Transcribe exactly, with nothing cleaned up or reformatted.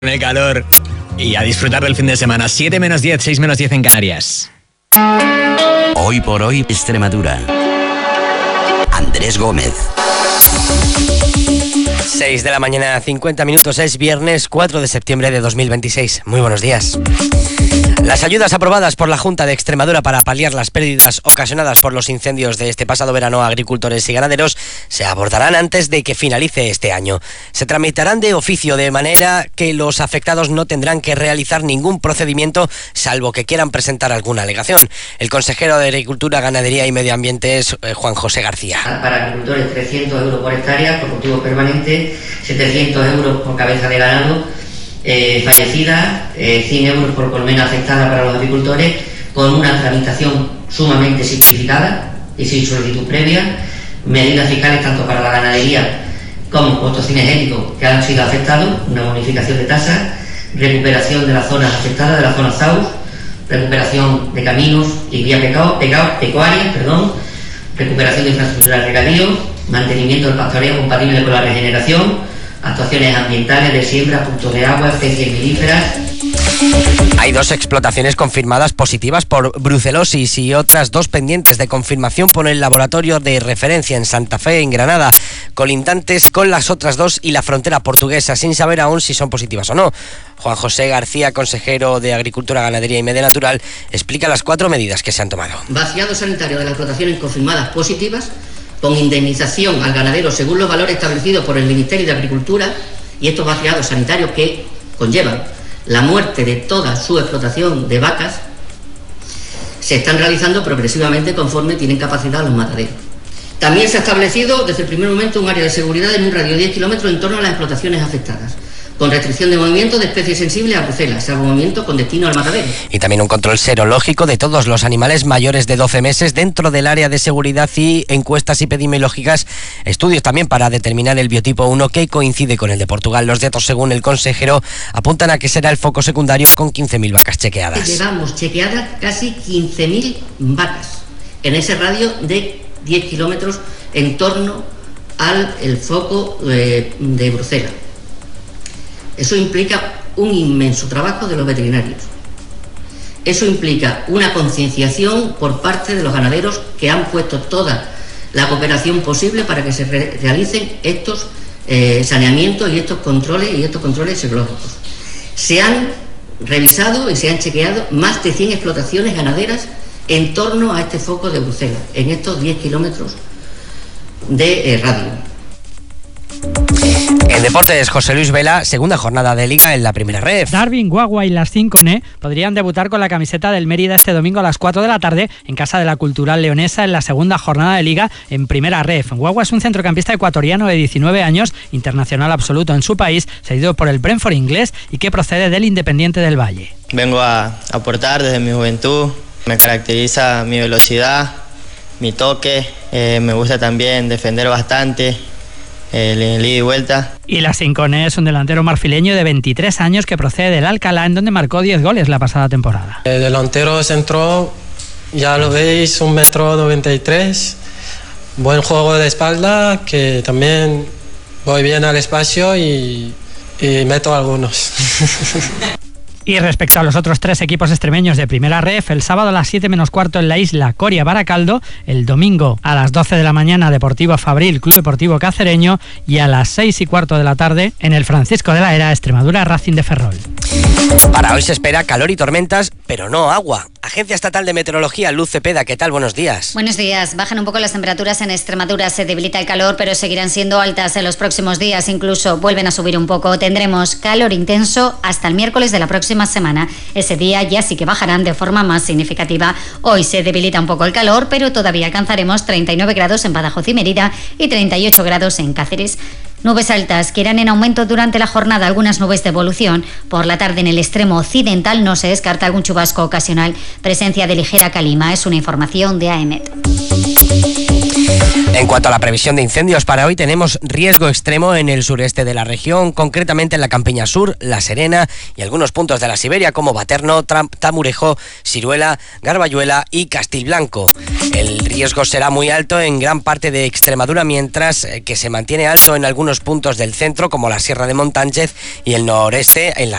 Con el calor y a disfrutar del fin de semana. siete menos diez, seis menos diez en Canarias. Hoy por hoy, Extremadura. Andrés Gómez. seis de la mañana, cincuenta minutos, es viernes cuatro de septiembre de dos mil veintiséis. Muy buenos días. Las ayudas aprobadas por la Junta de Extremadura para paliar las pérdidas ocasionadas por los incendios de este pasado verano a agricultores y ganaderos se abordarán antes de que finalice este año. Se tramitarán de oficio, de manera que los afectados no tendrán que realizar ningún procedimiento salvo que quieran presentar alguna alegación. El consejero de Agricultura, Ganadería y Medio Ambiente es eh, Juan José García. Para agricultores trescientos euros por hectárea por cultivo permanente, setecientos euros por cabeza de ganado Eh, fallecida, eh, cien euros por colmena afectada para los agricultores, con una tramitación sumamente simplificada y sin solicitud previa, medidas fiscales tanto para la ganadería como costos cinegéticos que han sido afectados, una bonificación de tasas, recuperación de las zonas afectadas, de las zonas Z A U S, recuperación de caminos y vías pecuarias, perdón, recuperación de infraestructura de regadío, mantenimiento del pastoreo compatible con la regeneración, actuaciones ambientales de siembra, puntos de agua, especies melíferas. Hay dos explotaciones confirmadas positivas por brucelosis y otras dos pendientes de confirmación por el laboratorio de referencia en Santa Fe, en Granada, colindantes con las otras dos y la frontera portuguesa, sin saber aún si son positivas o no. Juan José García, consejero de Agricultura, Ganadería y Medio Natural, explica las cuatro medidas que se han tomado. Vaciado sanitario de las explotaciones confirmadas positivas, con indemnización al ganadero según los valores establecidos por el Ministerio de Agricultura, y estos vaciados sanitarios que conllevan la muerte de toda su explotación de vacas se están realizando progresivamente conforme tienen capacidad los mataderos. También se ha establecido desde el primer momento un área de seguridad en un radio de diez kilómetros en torno a las explotaciones afectadas, con restricción de movimiento de especies sensibles a brucelas, salvo movimiento con destino al matadero. Y también un control serológico de todos los animales mayores de doce meses dentro del área de seguridad y encuestas epidemiológicas, estudios también para determinar el biotipo uno que coincide con el de Portugal. Los datos, según el consejero, apuntan a que será el foco secundario con quince mil vacas chequeadas. Llevamos chequeadas casi quince mil vacas en ese radio de diez kilómetros en torno al el foco eh, de Bruselas. Eso implica un inmenso trabajo de los veterinarios. Eso implica una concienciación por parte de los ganaderos que han puesto toda la cooperación posible para que se re realicen estos eh, saneamientos y estos controles y estos controles serológicos. Se han revisado y se han chequeado más de cien explotaciones ganaderas en torno a este foco de Bruselas, en estos diez kilómetros de eh, radio. En deportes, José Luis Vela, segunda jornada de Liga en la primera ref. Darwin, Guagua y las cinco N podrían debutar con la camiseta del Mérida este domingo a las cuatro de la tarde en casa de la Cultural Leonesa en la segunda jornada de Liga en primera ref. Guagua es un centrocampista ecuatoriano de diecinueve años, internacional absoluto en su país, cedido por el Brentford inglés y que procede del Independiente del Valle. Vengo a aportar desde mi juventud, me caracteriza mi velocidad, mi toque, eh, me gusta también defender bastante, el ida y vuelta. Y la cinco N es un delantero marfileño de veintitrés años que procede del Alcalá, en donde marcó diez goles la pasada temporada. El delantero centro, ya lo veis, un metro noventa y tres, buen juego de espalda, que también voy bien al espacio y, y meto algunos. Y respecto a los otros tres equipos extremeños de primera ref, el sábado a las siete menos cuarto en la isla Coria Baracaldo, el domingo a las doce de la mañana Deportivo Fabril Club Deportivo Cacereño y a las seis y cuarto de la tarde en el Francisco de la Era Extremadura Racing de Ferrol. Para hoy se espera calor y tormentas, pero no agua. Agencia Estatal de Meteorología, Luz Cepeda, ¿qué tal? Buenos días. Buenos días. Bajan un poco las temperaturas en Extremadura, se debilita el calor, pero seguirán siendo altas en los próximos días, incluso vuelven a subir un poco. Tendremos calor intenso hasta el miércoles de la próxima semana. Ese día ya sí que bajarán de forma más significativa. Hoy se debilita un poco el calor, pero todavía alcanzaremos treinta y nueve grados en Badajoz y Mérida y treinta y ocho grados en Cáceres. Nubes altas que irán en aumento durante la jornada, algunas nubes de evolución. Por la tarde en el extremo occidental no se descarta algún chubasco ocasional. Presencia de ligera calima, es una información de AEMET. En cuanto a la previsión de incendios, para hoy tenemos riesgo extremo en el sureste de la región, concretamente en la Campiña Sur, La Serena y algunos puntos de la Siberia como Baterno, Tamurejo, Siruela, Garbayuela y Castilblanco. El riesgo será muy alto en gran parte de Extremadura, mientras que se mantiene alto en algunos puntos del centro como la Sierra de Montánchez y el noreste en la